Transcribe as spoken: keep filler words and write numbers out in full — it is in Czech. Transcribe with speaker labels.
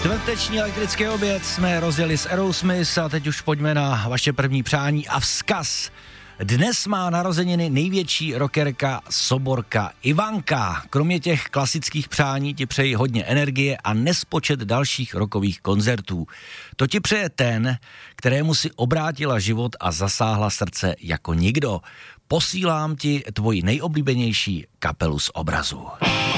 Speaker 1: Čtvrteční elektrický oběd jsme rozjeli s Aerosmith a teď už pojďme na vaše první přání a vzkaz. Dnes má narozeniny největší rockerka Soborka Ivanka. Kromě těch klasických přání ti přeji hodně energie a nespočet dalších rockových koncertů. To ti přeje ten, kterému si obrátila život a zasáhla srdce jako nikdo. Posílám ti tvoji nejoblíbenější kapelu z obrazu.